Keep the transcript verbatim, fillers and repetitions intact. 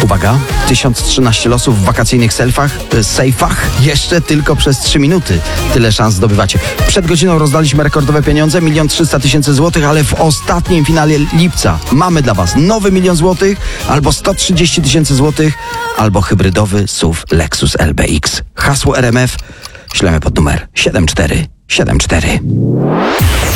Uwaga, tysiąc trzynaście losów w wakacyjnych selfach, y, sejfach jeszcze tylko przez trzy minuty. Tyle szans zdobywacie. Przed godziną rozdaliśmy rekordowe pieniądze, milion trzysta tysięcy złotych, ale w ostatnim finale lipca mamy dla was nowy milion złotych, albo sto trzydzieści tysięcy złotych, albo hybrydowy S U V Lexus L B X. Hasło R M F ślemy pod numer siedem cztery siedem cztery.